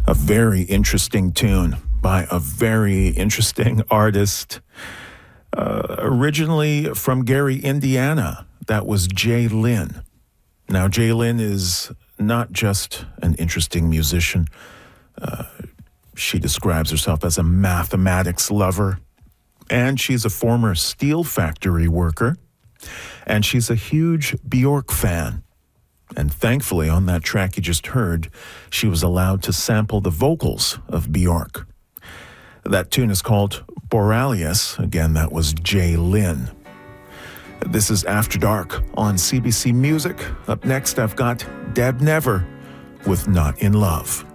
A very interesting tune by a very interesting artist. Originally from Gary, Indiana. That was Jay Lynn. Now, Jay Lynn is not just an interesting musician. She describes herself as a mathematics lover. And she's a former steel factory worker. And she's a huge Bjork fan. And thankfully, on that track you just heard, she was allowed to sample the vocals of Bjork. That tune is called Borealis. Again, that was Jay Lynn. This is After Dark on CBC Music. Up next, I've got Deb Never with Not in Love.